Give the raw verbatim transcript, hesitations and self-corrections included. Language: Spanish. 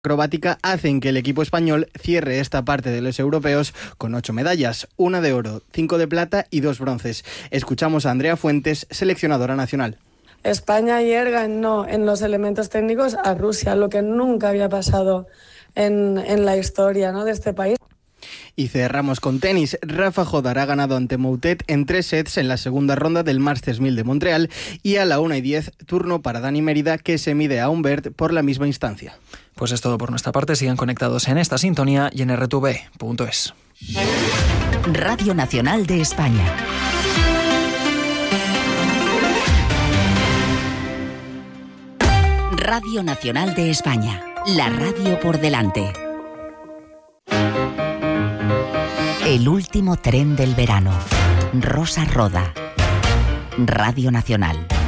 acrobática hacen que el equipo español cierre esta parte de los europeos con ocho medallas, una de oro, cinco de plata y dos bronces. Escuchamos a Andrea Fuentes, seleccionadora nacional. España ayer ganó en los elementos técnicos a Rusia, lo que nunca había pasado en, en la historia, ¿no?, de este país. Y cerramos con tenis. Rafa Jodar ha ganado ante Moutet en tres sets en la segunda ronda del Masters mil de Montreal, y a la una y diez, turno para Dani Mérida, que se mide a Humbert por la misma instancia. Pues es todo por nuestra parte. Sigan conectados en esta sintonía y en erre te ve punto es. Radio Nacional de España. Radio Nacional de España. La radio por delante. El último tren del verano. Rosa Roda. Radio Nacional.